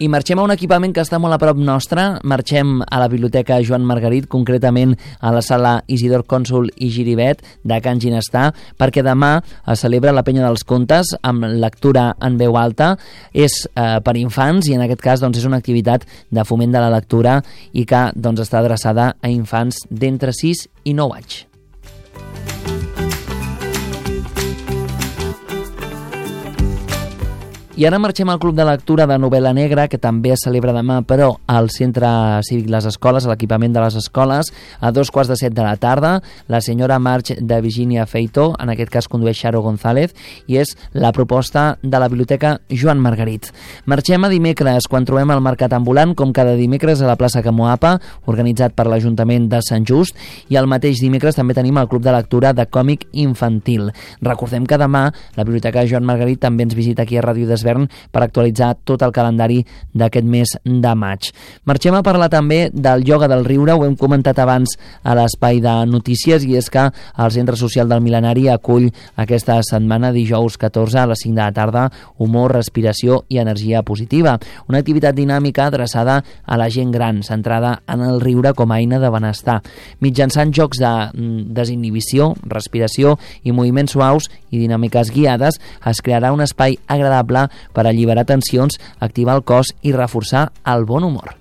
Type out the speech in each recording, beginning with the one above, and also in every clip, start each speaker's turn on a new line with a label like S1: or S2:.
S1: I marxem a un equipament que està molt a prop nostre. Marxem a la Biblioteca Joan Margarit, concretament a la sala Isidor Cònsul i Giribet de Can Ginestà, perquè demà es celebra la Penya dels Contes amb lectura en veu alta. És per infants i en aquest cas doncs, és una activitat de foment de la lectura i que doncs, està adreçada a infants d'entre 6 i 9 anys. I ara marxem al Club de Lectura de Novel·la Negra, que també es celebra demà, però al Centre Cívic Les Escoles, a l'equipament de les escoles, a 2:15 de la tarda. La senyora March de Virginia Feito, en aquest cas condueix Xaro González, i és la proposta de la Biblioteca Joan Margarit. Marxem a dimecres, quan trobem el mercat ambulant, com cada dimecres a la plaça Camoapa, organitzat per l'Ajuntament de Sant Just, i el mateix dimecres també tenim el Club de Lectura de Còmic Infantil. Recordem que demà la Biblioteca Joan Margarit també ens visita aquí a Ràdio d'Esvern per actualitzar tot el calendari d'aquest mes de maig. Marxem a parlar també del ioga del riure, ho hem comentat abans a l'espai de notícies, i és que el Centre Social del Mil·lenari acull aquesta setmana, dijous 14 a les 5 de la tarda, humor, respiració i energia positiva. Una activitat dinàmica adreçada a la gent gran, centrada en el riure com a eina de benestar. Mitjançant jocs de desinhibició, respiració i moviments suaus i dinàmiques guiades, es crearà un espai agradable per alliberar tensions, activar el cos i reforçar el bon humor.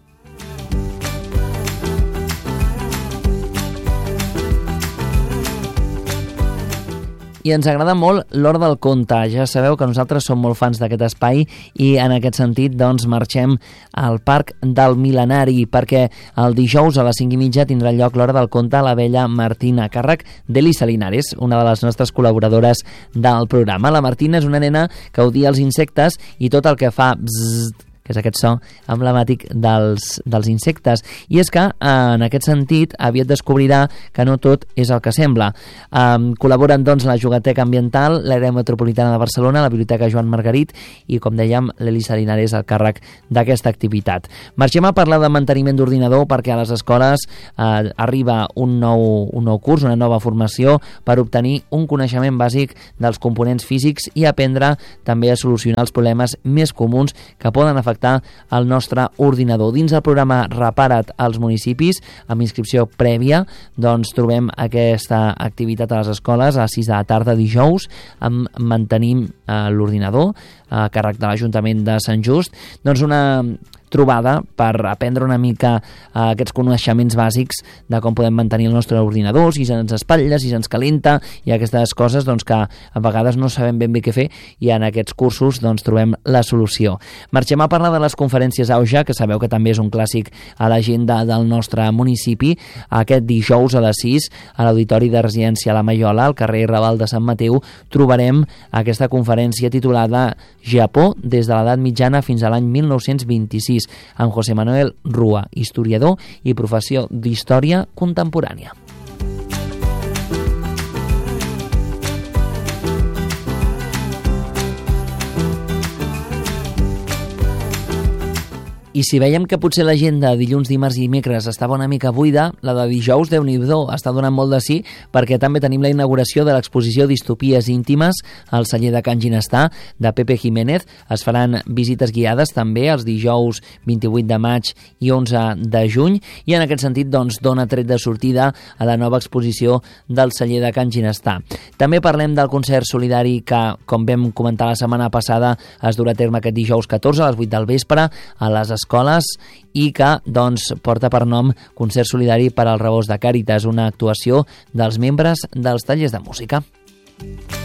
S1: I ens agrada molt l'Hora del Conte. Ja sabeu que nosaltres som molt fans d'aquest espai i en aquest sentit doncs marxem al Parc del Mil·lenari, perquè el dijous a les 5:30 tindrà lloc l'Hora del Conte a la Vella Martina, a càrrec d'Elisa Linares, una de les nostres col·laboradores del programa. La Martina és una nena que odia els insectes i tot el que fa bzzz, que és aquest so emblemàtic dels insectes. I és que, en aquest sentit, aviat descobrirà que no tot és el que sembla. Col·laboren, doncs, la Jugateca Ambiental, l'Àrea Metropolitana de Barcelona, la Biblioteca Joan Margarit i, com dèiem, l'Elisa Linares al càrrec d'aquesta activitat. Marxem a parlar de manteniment d'ordinador, perquè a les escoles arriba un nou curs, una nova formació, per obtenir un coneixement bàsic dels components físics i aprendre també a solucionar els problemes més comuns que poden afectar el nostre ordinador. Dins del programa Repara't als municipis, amb inscripció prèvia, doncs trobem aquesta activitat a les escoles a les 6 de la tarda dijous, amb mantenim l'ordinador a càrrec de l'Ajuntament de Sant Just. Doncs una trobada per aprendre una mica aquests coneixements bàsics de com podem mantenir el nostre ordinador, si se'ns espatlla, si se'ns calenta, i aquestes coses doncs, que a vegades no sabem ben bé què fer, i en aquests cursos doncs, trobem la solució. Marxem a parlar de les conferències Auja, que sabeu que també és un clàssic a l'agenda del nostre municipi. Aquest dijous a les 6, a l'Auditori de Residència La Maiola, al carrer Raval de Sant Mateu, trobarem aquesta conferència titulada Japó des de l'edat mitjana fins a l'any 1926, amb José Manuel Rua, historiador i professor d'Història Contemporània. I si veiem que potser l'agenda de dilluns, dimarts i dimecres estava una mica buida, la de dijous, Déu-n'hi-do, està donant molt de sí, perquè també tenim la inauguració de l'exposició Distopies íntimes al celler de Can Ginestà, de Pepe Jiménez. Es faran visites guiades també els dijous 28 de maig i 11 de juny, i en aquest sentit doncs, dona tret de sortida a la nova exposició del celler de Can Ginestà. També parlem del concert solidari que, com vam comentar la setmana passada, es durà a terme aquest dijous 14 a les 8 del vespre a les escoles, i que doncs, porta per nom Concert Solidari per al Rebost de Càritas, una actuació dels membres dels tallers de música.